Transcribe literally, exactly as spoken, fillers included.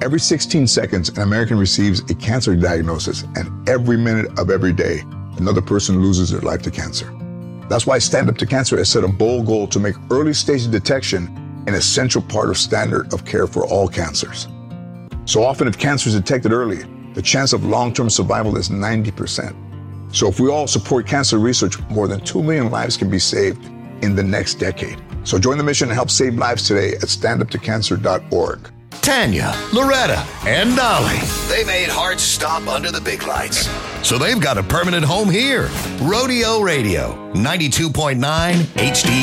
Every sixteen seconds, an American receives a cancer diagnosis, and every minute of every day, another person loses their life to cancer. That's why Stand Up to Cancer has set a bold goal to make early stage detection an essential part of standard of care for all cancers. So often, if cancer is detected early, the chance of long-term survival is ninety percent. So if we all support cancer research, more than two million lives can be saved in the next decade. So join the mission and help save lives today at stand up to cancer dot org. Tanya, Loretta, and Dolly. They made hard stop under the big lights. So they've got a permanent home here. Rodeo Radio, ninety-two point nine H D